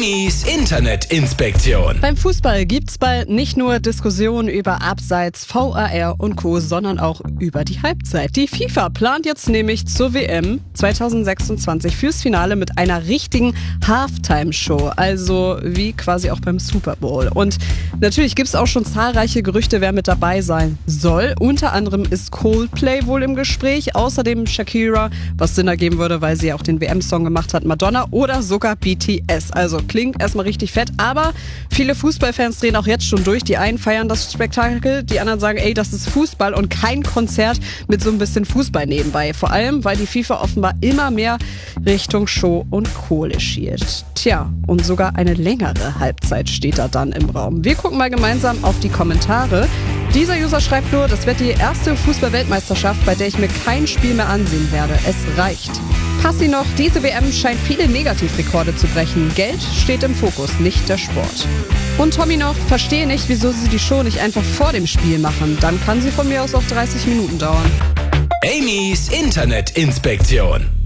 Amy's Internetinspektion. Beim Fußball gibt's bald nicht nur Diskussionen über Abseits, VAR und Co., sondern auch über die Halbzeit. Die FIFA plant jetzt nämlich zur WM 2026 fürs Finale mit einer richtigen Halftime-Show, also wie quasi auch beim Super Bowl. Und natürlich gibt's auch schon zahlreiche Gerüchte, wer mit dabei sein soll. Unter anderem ist Coldplay wohl im Gespräch, außerdem Shakira, was Sinn ergeben würde, weil sie ja auch den WM-Song gemacht hat, Madonna oder sogar BTS. Also klingt erstmal richtig fett, aber viele Fußballfans drehen auch jetzt schon durch. Die einen feiern das Spektakel, die anderen sagen, ey, das ist Fußball und kein Konzert mit so ein bisschen Fußball nebenbei. Vor allem, weil die FIFA offenbar immer mehr Richtung Show und Kohle schielt. Tja, und sogar eine längere Halbzeit steht da dann im Raum. Wir gucken mal gemeinsam auf die Kommentare. Dieser User schreibt nur, das wird die erste Fußball-Weltmeisterschaft, bei der ich mir kein Spiel mehr ansehen werde. Es reicht. Passi noch, diese WM scheint viele Negativrekorde zu brechen. Geld steht im Fokus, nicht der Sport. Und Tommy noch, verstehe nicht, wieso sie die Show nicht einfach vor dem Spiel machen. Dann kann sie von mir aus auch 30 Minuten dauern. Amy's Internetinspektion.